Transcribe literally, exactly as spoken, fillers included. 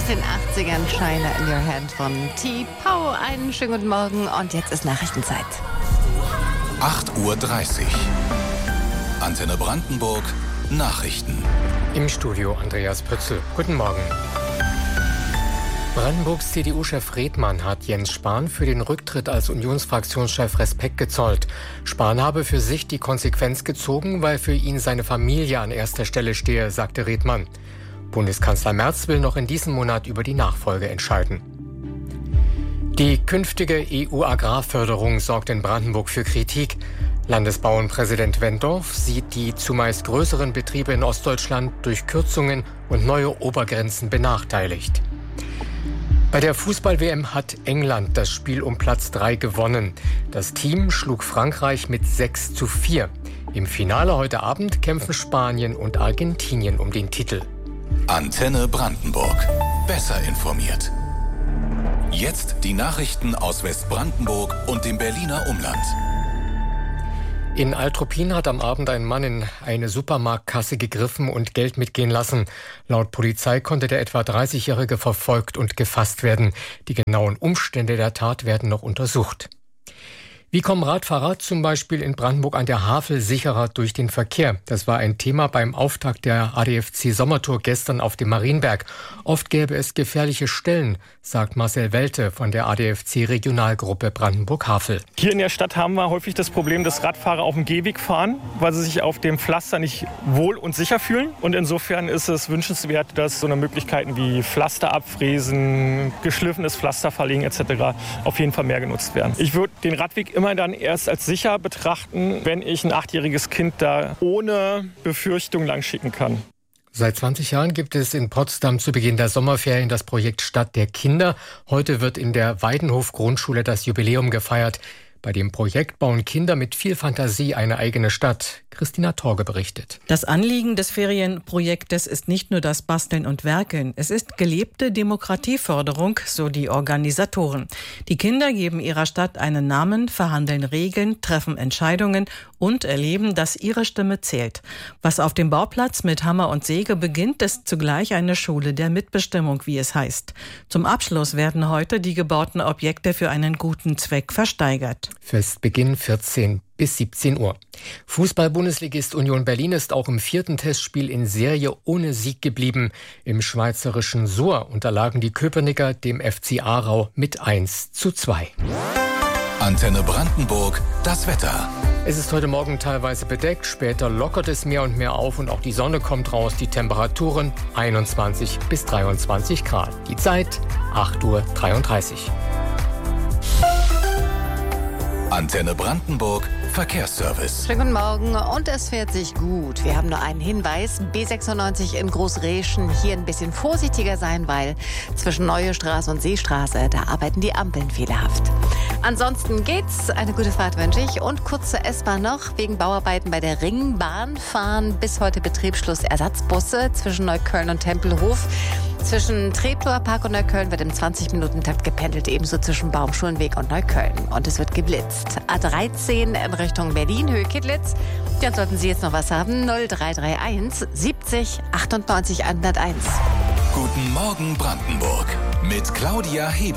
aus den achtzigern, China in Your Hand von T-Pow. Einen schönen guten Morgen und jetzt ist Nachrichtenzeit. acht Uhr dreißig. Antenne Brandenburg, Nachrichten. Im Studio Andreas Pötzl. Guten Morgen. Brandenburgs C D U-Chef Redmann hat Jens Spahn für den Rücktritt als Unionsfraktionschef Respekt gezollt. Spahn habe für sich die Konsequenz gezogen, weil für ihn seine Familie an erster Stelle stehe, sagte Redmann. Bundeskanzler Merz will noch in diesem Monat über die Nachfolge entscheiden. Die künftige E U-Agrarförderung sorgt in Brandenburg für Kritik. Landesbauernpräsident Wendorf sieht die zumeist größeren Betriebe in Ostdeutschland durch Kürzungen und neue Obergrenzen benachteiligt. Bei der Fußball-W M hat England das Spiel um Platz drei gewonnen. Das Team schlug Frankreich mit sechs zu vier. Im Finale heute Abend kämpfen Spanien und Argentinien um den Titel. Antenne Brandenburg. Besser informiert. Jetzt die Nachrichten aus Westbrandenburg und dem Berliner Umland. In Alttruppin hat am Abend ein Mann in eine Supermarktkasse gegriffen und Geld mitgehen lassen. Laut Polizei konnte der etwa dreißigjährige verfolgt und gefasst werden. Die genauen Umstände der Tat werden noch untersucht. Wie kommen Radfahrer zum Beispiel in Brandenburg an der Havel sicherer durch den Verkehr? Das war ein Thema beim Auftakt der A D F C-Sommertour gestern auf dem Marienberg. Oft gäbe es gefährliche Stellen, sagt Marcel Welte von der A D F C-Regionalgruppe Brandenburg-Havel. Hier in der Stadt haben wir häufig das Problem, dass Radfahrer auf dem Gehweg fahren, weil sie sich auf dem Pflaster nicht wohl und sicher fühlen. Und insofern ist es wünschenswert, dass so eine Möglichkeiten wie Pflaster abfräsen, geschliffenes Pflaster verlegen et cetera auf jeden Fall mehr genutzt werden. Ich würde den Radweg immer dann erst als sicher betrachten, wenn ich ein achtjähriges Kind da ohne Befürchtung langschicken kann. Seit zwanzig Jahren gibt es in Potsdam zu Beginn der Sommerferien das Projekt Stadt der Kinder. Heute wird in der Weidenhof-Grundschule das Jubiläum gefeiert. Bei dem Projekt bauen Kinder mit viel Fantasie eine eigene Stadt. Christina Torge berichtet. Das Anliegen des Ferienprojektes ist nicht nur das Basteln und Werkeln. Es ist gelebte Demokratieförderung, so die Organisatoren. Die Kinder geben ihrer Stadt einen Namen, verhandeln Regeln, treffen Entscheidungen und erleben, dass ihre Stimme zählt. Was auf dem Bauplatz mit Hammer und Säge beginnt, ist zugleich eine Schule der Mitbestimmung, wie es heißt. Zum Abschluss werden heute die gebauten Objekte für einen guten Zweck versteigert. Festbeginn vierzehn bis siebzehn Uhr. Fußball-Bundesligist Union Berlin ist auch im vierten Testspiel in Serie ohne Sieg geblieben. Im schweizerischen Suhr unterlagen die Köpenicker dem F C Aarau mit eins zu zwei. Antenne Brandenburg, das Wetter. Es ist heute Morgen teilweise bedeckt, später lockert es mehr und mehr auf und auch die Sonne kommt raus. Die Temperaturen einundzwanzig bis dreiundzwanzig Grad. Die Zeit acht Uhr dreiunddreißig. Antenne Brandenburg, Verkehrsservice. Schönen guten Morgen und es fährt sich gut. Wir haben nur einen Hinweis. B sechsundneunzig in Großreschen. Hier ein bisschen vorsichtiger sein, weil zwischen Neue Straße und Seestraße, da arbeiten die Ampeln fehlerhaft. Ansonsten geht's. Eine gute Fahrt wünsche ich. Und kurz zur S-Bahn noch. Wegen Bauarbeiten bei der Ringbahn fahren bis heute Betriebsschluss Ersatzbusse zwischen Neukölln und Tempelhof. Zwischen Treptower Park und Neukölln wird im zwanzig-Minuten-Takt gependelt, ebenso zwischen Baumschulenweg und Neukölln. Und es wird geblitzt. A dreizehn in Richtung Berlin, Höhe Kittlitz. Dann sollten Sie jetzt noch was haben. null drei drei eins siebzig achtundneunzig hunderteins. Guten Morgen Brandenburg mit Claudia Hebel.